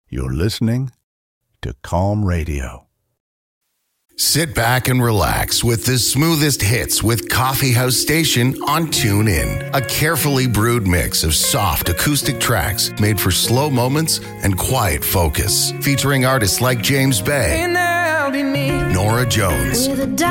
You're listening to Calm Radio. Sit back and relax with the smoothest hits with Coffee House Station on TuneIn. A carefully brewed mix of soft acoustic tracks made for slow moments and quiet focus. Featuring artists like James Bay, Nora Jones,